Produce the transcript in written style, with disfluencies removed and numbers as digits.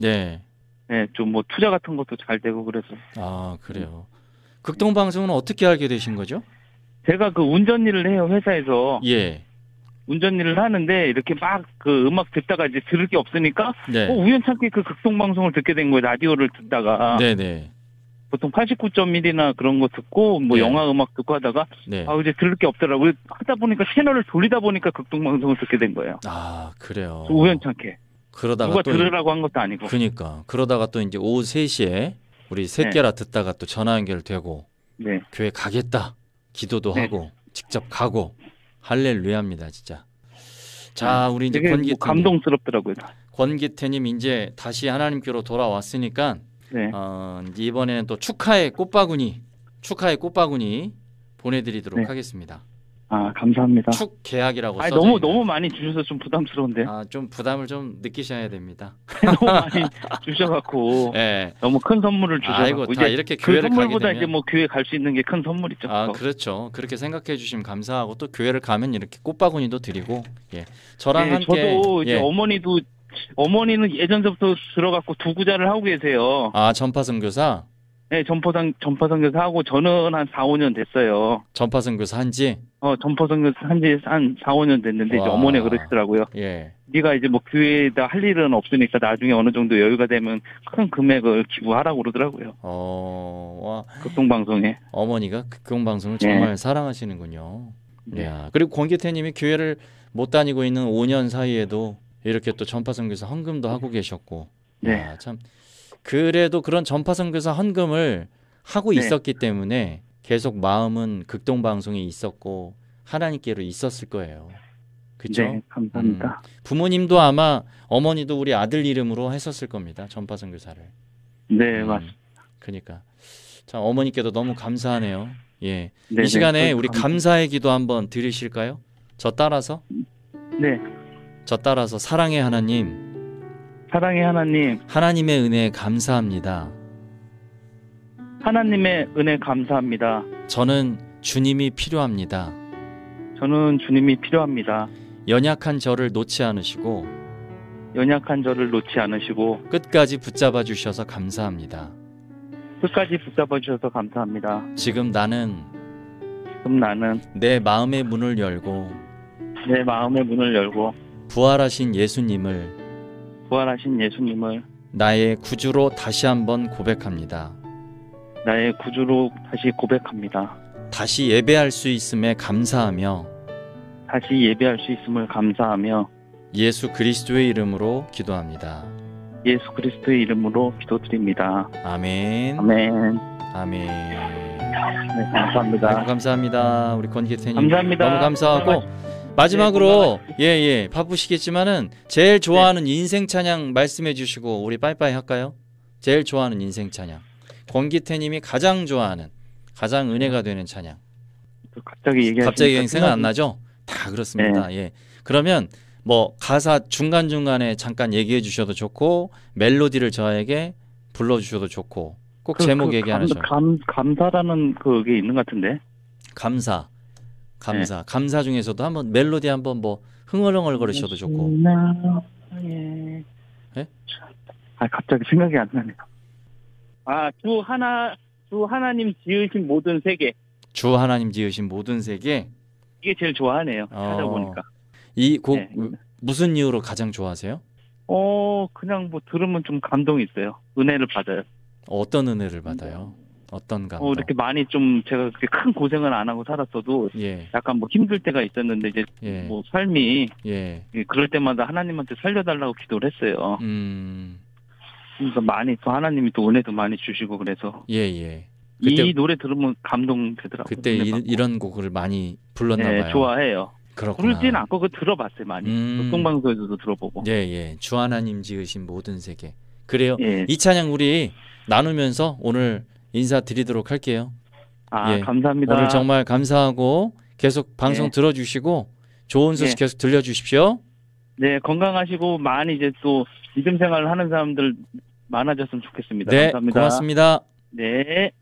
네. 네, 좀 뭐 투자 같은 것도 잘 되고 그래서. 아, 그래요. 극동방송은 어떻게 알게 되신 거죠? 제가 그 운전 일을 해요, 회사에서. 예. 운전 일을 하는데 이렇게 막 그 음악 듣다가 이제 들을 게 없으니까 네. 우연찮게 그 극동방송을 듣게 된 거예요. 라디오를 듣다가. 네네. 보통 89.1이나 그런 거 듣고 뭐 네. 영화 음악 듣고 하다가 네. 이제 들을 게 없더라고요. 하다 보니까 채널을 돌리다 보니까 극동방송을 듣게 된 거예요. 아, 그래요. 우연찮게. 그러다가 누가 또 들으라고 한 것도 아니고. 그러니까 그러다가 또 이제 오후 3시에 우리 새끼라 듣다가 또 전화 연결되고 네. 교회 가겠다. 기도도 네. 하고 직접 가고 할렐루야입니다, 진짜. 자, 우리 이제 되게 권기태님. 감동스럽더라고요. 권기태님 이제 다시 하나님께로 돌아왔으니까 네. 이제 이번에는 또 축하의 꽃바구니 보내드리도록 네. 하겠습니다. 아, 감사합니다. 축 계약이라고 써져 너무 많이 주셔서 좀 부담스러운데. 좀 부담을 좀 느끼셔야 됩니다. 너무 많이 주셔갖고 네. 너무 큰 선물을 주셔갖고 아이고, 다 이렇게 교회를 그 가게 선물보다 되면 이제 뭐 교회 갈 수 있는 게 큰 선물이죠. 그렇죠. 그렇게 생각해 주시면 감사하고 또 교회를 가면 이렇게 꽃바구니도 드리고 저랑 함께 저도 이제 어머니는 예전부터 들어갖고 두구자를 하고 계세요. 아, 전파 선교사? 네, 전파 선교사 하고 저는 한 4, 5년 됐어요. 전파 선교사 한지? 전파 선교사 한지 한 4, 5년 됐는데 이제 어머니가 그러시더라고요. 예. 네가 이제 뭐 교회에다 할 일은 없으니까 나중에 어느 정도 여유가 되면 큰 금액을 기부하라고 그러더라고요. 와. 극동방송에. 어머니가 극동방송을 정말 사랑하시는군요. 네. 야, 그리고 권기태님이 교회를 못 다니고 있는 5년 사이에도 이렇게 또 전파 선교사 헌금도 하고 계셨고. 네. 야, 참. 그래도 그런 전파 선교사 헌금을 하고 있었기 때문에 계속 마음은 극동방송에 있었고 하나님께로 있었을 거예요. 그렇죠? 네, 감사합니다. 부모님도 아마 어머니도 우리 아들 이름으로 했었을 겁니다. 전파 선교사를. 네, 맞습니다. 그러니까 참 어머니께도 너무 감사하네요. 예. 네네, 이 시간에 우리 감사의 기도 한번 드리실까요? 저 따라서? 네. 저 따라서 사랑의 하나님. 사랑의 하나님. 하나님의 은혜에 감사합니다. 하나님의 은혜 감사합니다. 저는 주님이 필요합니다. 저는 주님이 필요합니다. 연약한 저를 놓지 않으시고 연약한 저를 놓지 않으시고 끝까지 붙잡아 주셔서 감사합니다. 끝까지 붙잡아 주셔서 감사합니다. 지금 나는 내 마음의 문을 열고 부활하신 예수님을 나의 구주로 다시 한번 고백합니다. 나의 구주로 다시 고백합니다. 다시 예배할 수 있음에 감사하며 예수 그리스도의 이름으로 기도합니다. 예수 그리스도의 이름으로 기도드립니다. 아멘. 아멘. 아멘. 네, 감사합니다. 아이고, 감사합니다. 우리 권기태님 감사합니다. 너무 감사하고 마지막으로 바쁘시겠지만은 제일 좋아하는 인생 찬양 말씀해 주시고 우리 빠이빠이 할까요? 제일 좋아하는 인생 찬양. 권기태님이 가장 좋아하는 가장 은혜가 되는 찬양. 갑자기 생각 안 나죠? 다 그렇습니다. 네. 예. 그러면 뭐 가사 중간중간에 잠깐 얘기해 주셔도 좋고 멜로디를 저에게 불러 주셔도 좋고 꼭 제목 얘기 안 하셔. 감사라는 그게 있는 것 같은데. 감사 중에서도 한번 멜로디 한번 뭐 흥얼흥얼 거리셔도 좋고. 예? 갑자기 생각이 안 나네요. 주 하나님 지으신 모든 세계. 주 하나님 지으신 모든 세계. 이게 제일 좋아하네요. 찾아보니까. 이 곡 무슨 이유로 가장 좋아하세요? 그냥 뭐 들으면 좀 감동이 있어요. 은혜를 받아요. 어떤 은혜를 받아요? 어떤 감동? 이렇게 많이 좀 제가 그렇게 큰 고생을 안 하고 살았어도 약간 뭐 힘들 때가 있었는데 이제 뭐 삶이 그럴 때마다 하나님한테 살려달라고 기도를 했어요. 그래서 많이 또 하나님이 또 은혜도 많이 주시고 그래서 그때, 이 노래 들으면 감동되더라고요. 그때 이런 곡을 많이 불렀나 봐요. 좋아해요. 그렇구나. 부르지는 않고 들어봤어요 많이. 극동방송에서도 들어보고. 주 하나님 지으신 모든 세계. 그래요. 이 찬양 우리 나누면서 오늘 인사드리도록 할게요. 감사합니다. 오늘 정말 감사하고 계속 방송 들어주시고 좋은 소식 계속 들려주십시오. 네, 건강하시고 많이 이제 또 믿음 생활을 하는 사람들 많아졌으면 좋겠습니다. 네, 감사합니다. 고맙습니다. 네.